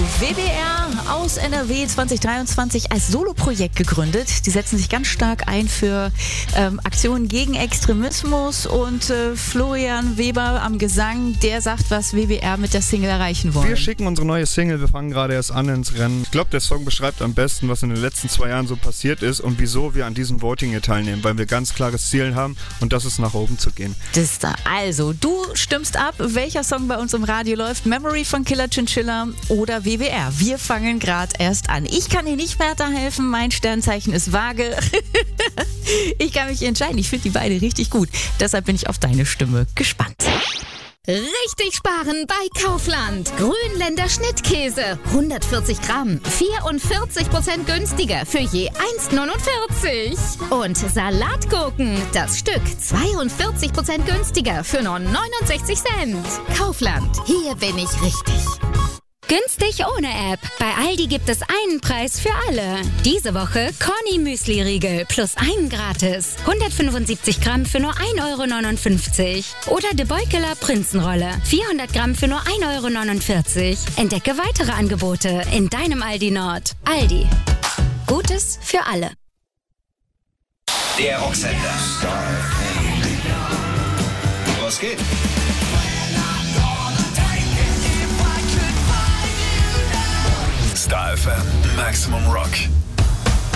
WBR aus NRW 2023 als Soloprojekt gegründet. Die setzen sich ganz stark ein für Aktionen gegen Extremismus und Florian Weber am Gesang, der sagt, was WBR mit der Single erreichen wollen. Wir schicken unsere neue Single, wir fangen gerade erst an ins Rennen. Ich glaube, der Song beschreibt am besten, was in den letzten 2 Jahren so passiert ist und wieso wir an diesem Voting hier teilnehmen, weil wir ganz klares Ziel haben und das ist, nach oben zu gehen. Also, du stimmst ab, welcher Song bei uns im Radio läuft, Memory von Killer Chinchilla oder WBR. Wir fangen gerade erst an. Ich kann dir nicht weiterhelfen, mein Sternzeichen ist Waage. Ich kann mich entscheiden, ich finde die beide richtig gut. Deshalb bin ich auf deine Stimme gespannt. Richtig sparen bei Kaufland. Grünländer Schnittkäse, 140 Gramm, 44% günstiger für je 1,49. Und Salatgurken, das Stück 42% günstiger für nur 69 Cent. Kaufland, hier bin ich richtig. Günstig ohne App. Bei Aldi gibt es einen Preis für alle. Diese Woche Corny Müsli-Riegel plus einen gratis. 175 Gramm für nur 1,59 €. Oder De Beukeler Prinzenrolle. 400 Gramm für nur 1,49 €. Entdecke weitere Angebote in deinem Aldi Nord. Aldi. Gutes für alle. Der Rocksender. Was geht? Star FM, Maximum Rock.